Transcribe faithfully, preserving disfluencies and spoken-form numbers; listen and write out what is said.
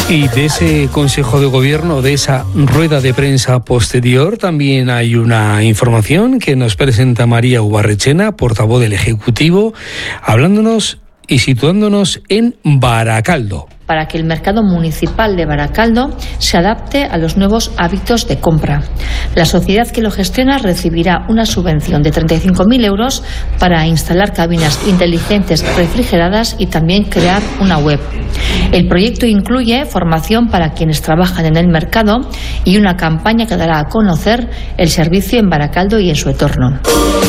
Y de ese Consejo de Gobierno, de esa rueda de prensa posterior, también hay una información que nos presenta María Ubarrechena, portavoz del Ejecutivo, hablándonos y situándonos en Baracaldo. Para que el mercado municipal de Baracaldo se adapte a los nuevos hábitos de compra. La sociedad que lo gestiona recibirá una subvención de treinta y cinco mil euros para instalar cabinas inteligentes refrigeradas y también crear una web. El proyecto incluye formación para quienes trabajan en el mercado y una campaña que dará a conocer el servicio en Baracaldo y en su entorno.